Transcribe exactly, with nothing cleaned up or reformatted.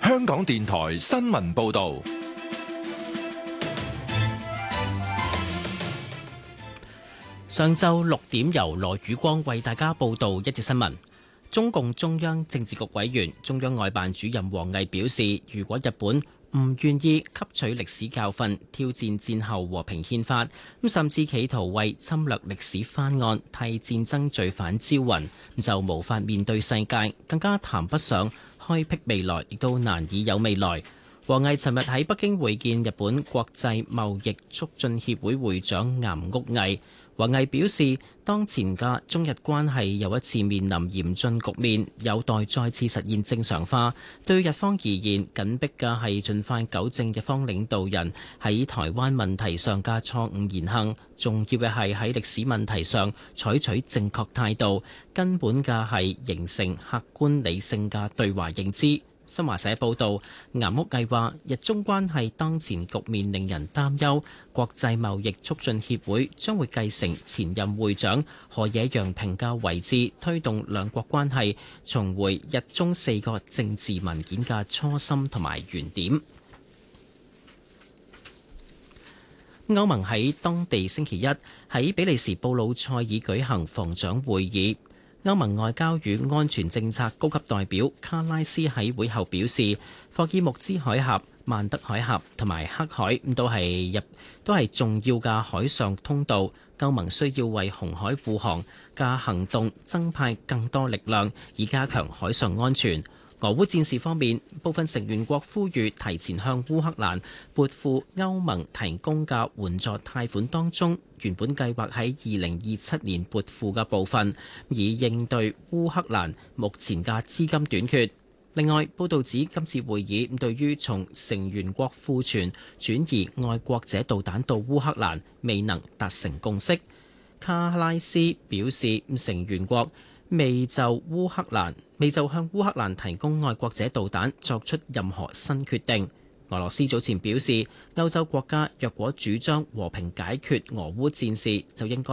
香港電台新聞報道。 上晝六點，由羅宇光為大家報道一節新聞。中共中央政治局委員、中央外辦主任王毅表示，如果日本唔願意吸取歷史教訓，挑戰戰後和平憲法，咁甚至企圖為侵略歷史翻案、替戰爭罪犯招魂，就無法面對世界，更加談不上開闢未來，亦都難以有未來。王毅尋日喺北京會見日本國際貿易促進協會會長岩屋毅。王毅表示，當前嘅中日關係又一次面臨嚴峻局面，有待再次實現正常化。對日方而言，緊迫嘅係盡快糾正日方領導人喺台灣問題上嘅錯誤言行，重要嘅係喺歷史問題上採取正確態度，根本嘅係形成客觀理性嘅對華認知。新華社報道，岩屋毅話：日中關係當前局面令人擔憂，國際貿易促進協會將會繼承前任會長河野洋平嘅遺志，推動兩國關係重回日中四個政治文件嘅初心同埋原點。歐盟喺當地星期一喺比利時布魯塞爾舉行防長會議。歐盟外交與安全政策高級代表卡拉斯喺會後表示，霍爾木茲海峽、曼德海峽同埋黑海都係入都係重要嘅海上通道。歐盟需要為紅海護航嘅行動增派更多力量，以加強海上安全。俄烏戰事方面，部分成員國呼籲提前向烏克蘭撥付歐盟提供嘅援助貸款當中原本計劃喺二零二七年撥付嘅部分，以應對烏克蘭目前嘅資金短缺。另外，報道指今次會議對於從成員國庫存轉移愛國者導彈到烏克蘭未能達成共識。卡拉斯表示，成員國未就烏克蘭未就向烏克蘭提供愛國者導彈作出任何新決定。俄羅斯早前表示，歐洲國家若果主張和平解決俄烏戰事，就應該